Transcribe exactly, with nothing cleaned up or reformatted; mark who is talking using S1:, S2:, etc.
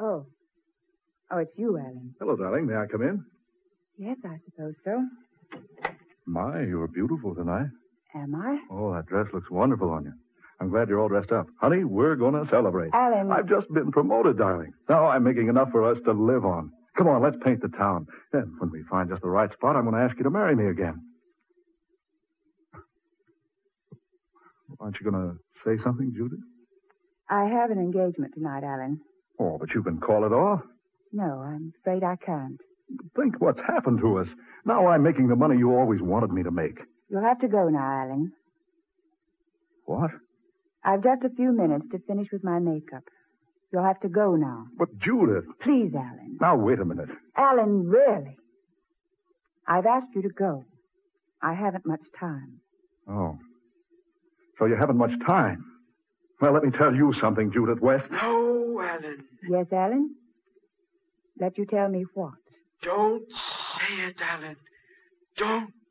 S1: Oh. Oh, it's you, Alan.
S2: Hello, darling. May I come in?
S1: Yes, I suppose so.
S2: My, you're beautiful tonight.
S1: Am I?
S2: Oh, that dress looks wonderful on you. I'm glad you're all dressed up. Honey, we're going to celebrate.
S1: Alan.
S2: I've just been promoted, darling. Now I'm making enough for us to live on. Come on, let's paint the town. Then, when we find just the right spot, I'm going to ask you to marry me again. Aren't you going to say something, Judith?
S1: I have an engagement tonight, Alan.
S2: Oh, but you can call it off.
S1: No, I'm afraid I can't.
S2: Think what's happened to us. Now I'm making the money you always wanted me to make.
S1: You'll have to go now, Alan.
S2: What?
S1: I've just a few minutes to finish with my makeup. You'll have to go now.
S2: But, Judith...
S1: Please, Alan.
S2: Now, wait a minute.
S1: Alan, really? I've asked you to go. I haven't much time.
S2: Oh. So you haven't much time. Well, let me tell you something, Judith West.
S3: No, Alan.
S1: Yes, Alan? Let you tell me what?
S3: Don't say it, Alan. Don't.